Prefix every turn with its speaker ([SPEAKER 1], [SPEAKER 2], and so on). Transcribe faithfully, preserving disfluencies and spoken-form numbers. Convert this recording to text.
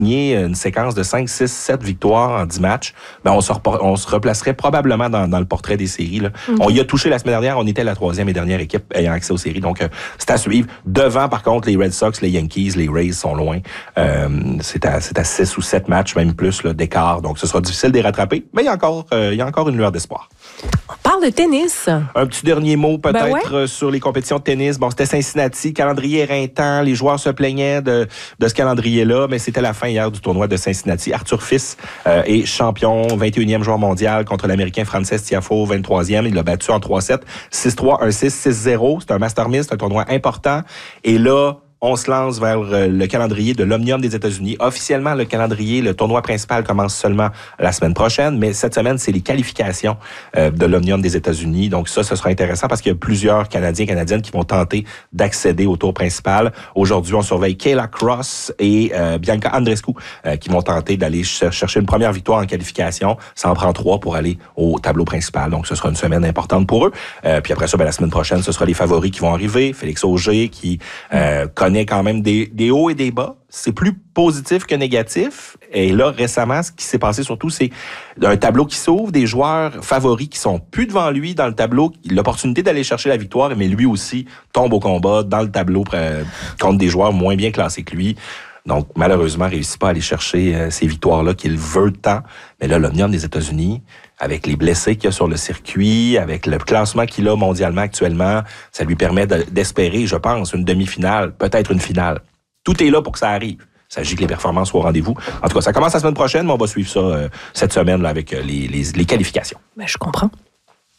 [SPEAKER 1] une séquence de cinq, six, sept victoires en dix matchs, ben on, se repor- on se replacerait probablement dans, dans le portrait des séries. Là. Mm-hmm. On y a touché la semaine dernière, on était la troisième et dernière équipe ayant accès aux séries, donc euh, c'est à suivre. Devant, par contre, les Red Sox, les Yankees, les Rays sont loin. Euh, c'est, à, c'est à six ou sept matchs, même plus, là, d'écart, donc ce sera difficile de les rattraper, mais il y a encore, euh, il y a encore une lueur d'espoir.
[SPEAKER 2] On parle de tennis.
[SPEAKER 1] Un petit dernier mot peut-être
[SPEAKER 2] ben ouais.
[SPEAKER 1] sur les compétitions de tennis. Bon, c'était Cincinnati, calendrier éreintant, les joueurs se plaignaient de, de ce calendrier-là, mais c'était la fin hier du tournoi de Cincinnati. Arthur Fils euh, est champion, vingt et unième joueur mondial contre l'Américain Frances Tiafoe, vingt-troisième. Il l'a battu en trois sept, six trois, un six, six zéro. C'est un Master mille, c'est un tournoi important. Et là, on se lance vers le calendrier de l'Omnium des États-Unis. Officiellement, le calendrier, le tournoi principal commence seulement la semaine prochaine, mais cette semaine, c'est les qualifications euh, de l'Omnium des États-Unis. Donc ça, ce sera intéressant parce qu'il y a plusieurs Canadiens et Canadiennes qui vont tenter d'accéder au tour principal. Aujourd'hui, on surveille Kayla Cross et euh, Bianca Andreescu euh, qui vont tenter d'aller ch- chercher une première victoire en qualification. Ça en prend trois pour aller au tableau principal. Donc ce sera une semaine importante pour eux. Euh, puis après ça, ben, la semaine prochaine, ce sera les favoris qui vont arriver. Félix Auger qui euh, connaît quand même des, des hauts et des bas. C'est plus positif que négatif. Et là, récemment, ce qui s'est passé surtout, c'est un tableau qui s'ouvre, des joueurs favoris qui sont plus devant lui dans le tableau, l'opportunité d'aller chercher la victoire, mais lui aussi tombe au combat dans le tableau euh, contre des joueurs moins bien classés que lui. Donc, malheureusement, il ne réussit pas à aller chercher euh, ces victoires-là qu'il veut tant. Mais là, l'Omnium des États-Unis, avec les blessés qu'il y a sur le circuit, avec le classement qu'il a mondialement actuellement, ça lui permet de, d'espérer, je pense, une demi-finale, peut-être une finale. Tout est là pour que ça arrive. Il s'agit que les performances soient au rendez-vous. En tout cas, ça commence la semaine prochaine, mais on va suivre ça euh, cette semaine là, avec euh, les, les, les qualifications.
[SPEAKER 2] Ben, je comprends.